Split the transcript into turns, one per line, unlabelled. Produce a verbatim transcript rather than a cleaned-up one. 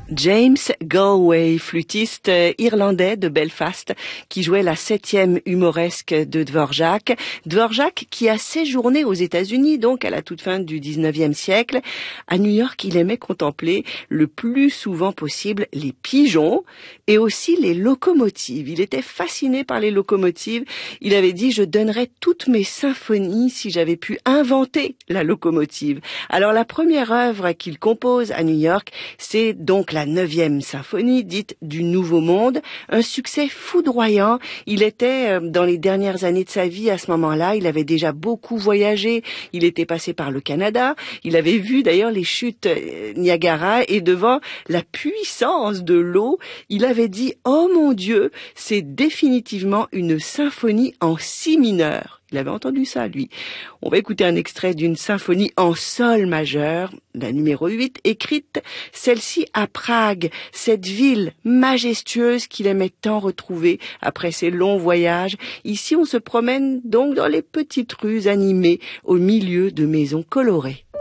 James Galway, flûtiste irlandais de Belfast, qui jouait la septième humoresque de Dvorak. Dvorak qui a séjourné aux États-Unis, donc à la toute fin du dix-neuvième siècle. À New York, il aimait contempler le plus souvent possible les pigeons et aussi les locomotives. Il était fasciné par les locomotives. Il avait dit « Je donnerais toutes mes symphonies si j'avais pu inventer la locomotive ». Alors la première œuvre qu'il compose à New York, c'est donc la neuvième symphonie, dite du Nouveau Monde, un succès foudroyant. Il était dans les dernières années de sa vie à ce moment-là, il avait déjà beaucoup voyagé, il était passé par le Canada, il avait vu d'ailleurs les chutes Niagara et devant la puissance de l'eau, il avait dit « Oh mon Dieu, c'est définitivement une symphonie en si mineur ». Il avait entendu ça, lui. On va écouter un extrait d'une symphonie en sol majeur, la numéro huit, écrite, celle-ci à Prague, cette ville majestueuse qu'il aimait tant retrouver après ses longs voyages. Ici, on se promène donc dans les petites rues animées au milieu de maisons colorées.